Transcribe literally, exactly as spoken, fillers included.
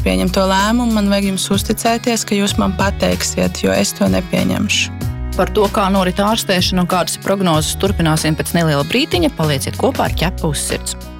pieņemt to lēmumu, man vajag jums uzticēties, ka jūs man pateiksiet, jo es to nepieņemšu. Par to, kā norit ārstēšana un kādas prognozes turpināsim pēc neliela brītiņa, palieciet kopā ar Ķepu uz sirds.